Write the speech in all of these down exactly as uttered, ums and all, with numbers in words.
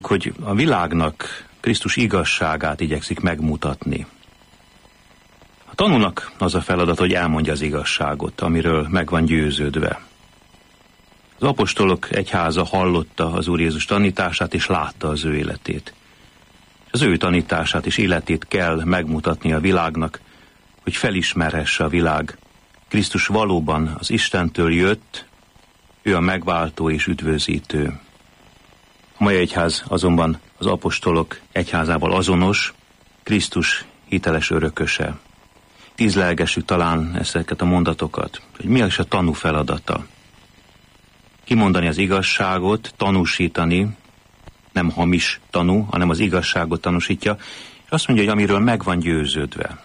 hogy a világnak Krisztus igazságát igyekszik megmutatni. A tanúnak az a feladat, hogy elmondja az igazságot, amiről meg van győződve. Az apostolok egyháza hallotta az Úr Jézus tanítását, és látta az ő életét. Az ő tanítását és életét kell megmutatni a világnak, hogy felismerhesse a világ. Krisztus valóban az Istentől jött, ő a megváltó és üdvözítő. A mai egyház azonban az apostolok egyházával azonos, Krisztus hiteles örököse. Tízlelgessük talán ezeket a mondatokat, hogy mi is a tanú feladata. Kimondani az igazságot, tanúsítani, nem hamis tanú, hanem az igazságot tanúsítja, és azt mondja, hogy amiről meg van győződve.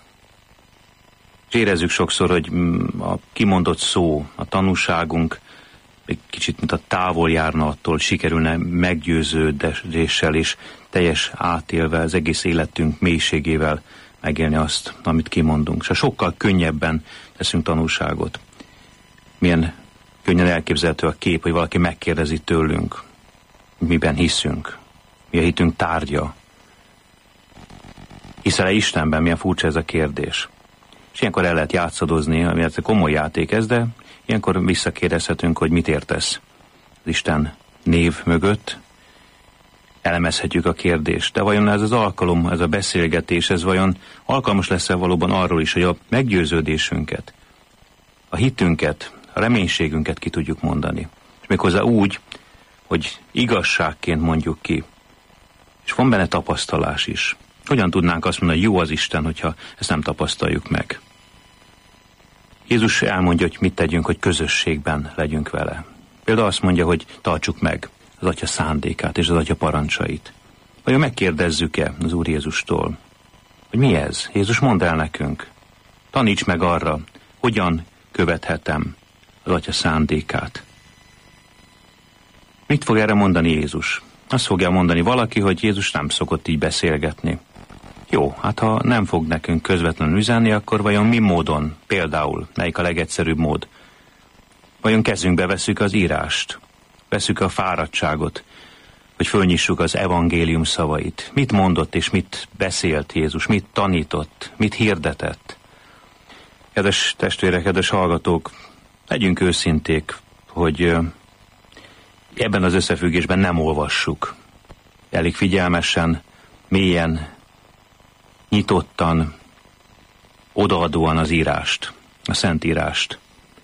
És érezzük sokszor, hogy a kimondott szó, a tanúságunk egy kicsit, mint a távol járna attól, sikerülne meggyőződéssel és teljes átélve az egész életünk mélységével megélni azt, amit kimondunk. És sokkal könnyebben teszünk tanúságot. Milyen könnyen elképzelhető a kép, hogy valaki megkérdezi tőlünk, miben hiszünk, mi a hitünk tárgya. Hiszel-e Istenben? Milyen furcsa ez a kérdés. És ilyenkor el lehet játszadozni, ami ez komoly játék ez, de ilyenkor visszakérdezhetünk, hogy mit értesz az Isten név mögött. Elemezhetjük a kérdést. De vajon ez az alkalom, ez a beszélgetés, ez vajon alkalmas lesz-e valóban arról is, hogy a meggyőződésünket, a hitünket, a reménységünket ki tudjuk mondani. És méghozzá úgy, hogy igazságként mondjuk ki. És van benne tapasztalás is. Hogyan tudnánk azt mondani, hogy jó az Isten, hogyha ezt nem tapasztaljuk meg? Jézus elmondja, hogy mit tegyünk, hogy közösségben legyünk vele. Például azt mondja, hogy tartsuk meg az Atya szándékát és az Atya parancsait. Vajon megkérdezzük-e az Úr Jézustól, hogy mi ez? Jézus mondd el nekünk. Taníts meg arra, hogyan követhetem az Atya szándékát. Mit fog erre mondani Jézus? Azt fogja mondani valaki, hogy Jézus nem szokott így beszélgetni. Jó, hát ha nem fog nekünk közvetlenül üzenni, akkor vajon mi módon, például, melyik a legegyszerűbb mód? Vajon kezünkbe veszük az írást, veszük a fáradtságot, hogy fölnyissuk az evangélium szavait. Mit mondott és mit beszélt Jézus, mit tanított, mit hirdetett? Kedves testvérek, kedves hallgatók, legyünk őszinték, hogy ebben az összefüggésben nem olvassuk. Elég figyelmesen, mélyen, nyitottan, odaadóan az írást, a Szentírást.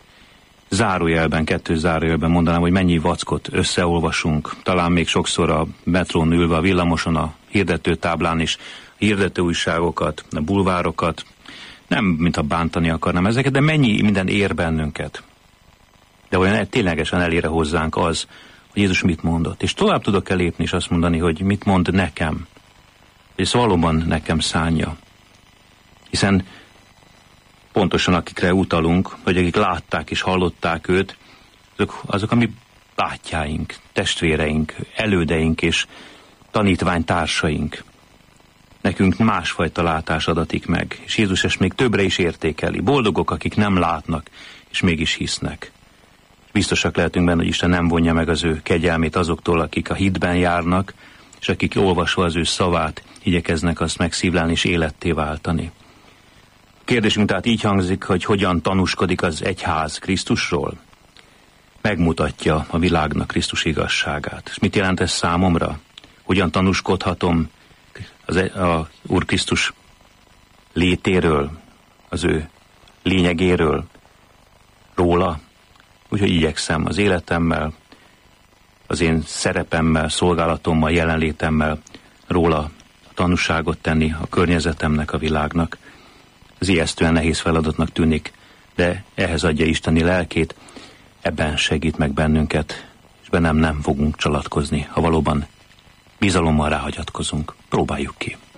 Zárójelben, kettős zárójelben mondanám, hogy mennyi vackot összeolvasunk, talán még sokszor a metrón ülve, a villamoson, a hirdetőtáblán is, a hirdetőújságokat, a bulvárokat, nem mintha bántani akarnám ezeket, de mennyi minden ér bennünket. De olyan ténylegesen elére hozzánk az, hogy Jézus mit mondott. És tovább tudok elépni és azt mondani, hogy mit mond nekem. És ez valóban nekem szánja. Hiszen pontosan akikre utalunk, vagy akik látták és hallották őt, azok, azok a mi bátyáink, testvéreink, elődeink és tanítványtársaink. Nekünk másfajta látás adatik meg, és Jézus ezt még többre is értékeli. Boldogok, akik nem látnak, és mégis hisznek. Biztosak lehetünk benne, hogy Isten nem vonja meg az ő kegyelmét azoktól, akik a hitben járnak, és akik olvasva az ő szavát igyekeznek azt megszívlelni és életté váltani. A kérdésünk tehát így hangzik, hogy hogyan tanúskodik az egyház Krisztusról? Megmutatja a világnak Krisztus igazságát. És mit jelent ez számomra? Hogyan tanúskodhatom az, a Úr Krisztus létéről, az ő lényegéről, róla? Úgyhogy igyekszem az életemmel, az én szerepemmel, szolgálatommal, jelenlétemmel róla a tanúságot tenni a környezetemnek, a világnak. Ez ijesztően nehéz feladatnak tűnik, de ehhez adja isteni lelkét, ebben segít meg bennünket, és bennem nem fogunk csalatkozni, ha valóban bizalommal ráhagyatkozunk. Próbáljuk ki.